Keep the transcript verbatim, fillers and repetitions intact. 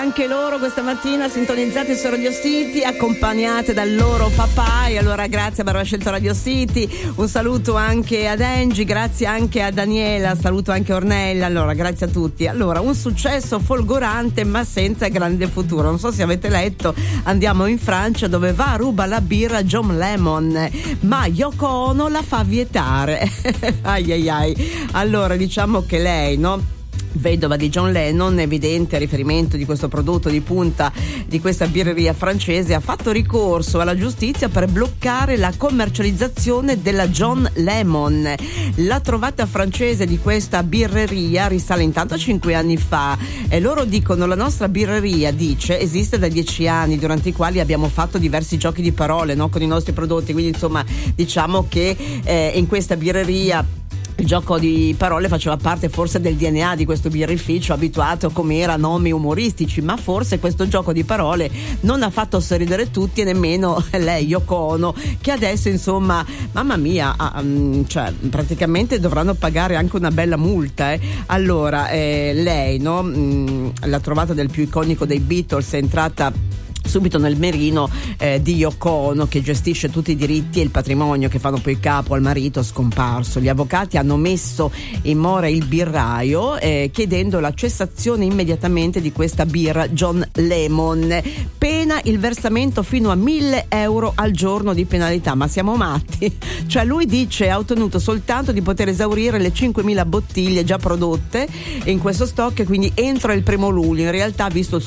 anche loro questa mattina sintonizzati su Radio City, accompagnate dal loro papà, e allora grazie per aver scelto Radio City. Un saluto anche ad Angie, grazie anche a Daniela, saluto anche Ornella, allora grazie a tutti. Allora, un successo folgorante ma senza grande futuro, non so se avete letto, andiamo in Francia dove va a ruba la birra John Lemon, ma Yoko Ono la fa vietare. ai ai ai. Allora diciamo che lei, no, vedova di John Lennon, evidente riferimento di questo prodotto di punta di questa birreria francese, ha fatto ricorso alla giustizia per bloccare la commercializzazione della John Lemon. La trovata francese di questa birreria risale intanto a cinque anni fa, e loro dicono: la nostra birreria, dice, esiste da dieci anni, durante i quali abbiamo fatto diversi giochi di parole, no, con i nostri prodotti, quindi insomma diciamo che eh, in questa birreria il gioco di parole faceva parte forse del D N A di questo birrificio, abituato come era a nomi umoristici, ma forse questo gioco di parole non ha fatto sorridere tutti, e nemmeno lei, Yoko Ono, che adesso insomma, mamma mia, ah, um, cioè praticamente dovranno pagare anche una bella multa. Eh. Allora, eh, lei, no, mh, la trovata del più iconico dei Beatles, è entrata subito nel mirino eh, di Yoko Ono, che gestisce tutti i diritti e il patrimonio che fanno poi capo al marito scomparso. Gli avvocati hanno messo in mora il birraio eh, chiedendo la cessazione immediatamente di questa birra John Lemon, pena il versamento fino a mille euro al giorno di penalità. Ma siamo matti? Cioè lui dice ha ottenuto soltanto di poter esaurire le cinquemila bottiglie già prodotte in questo stock, quindi entro il primo luglio. In realtà, visto il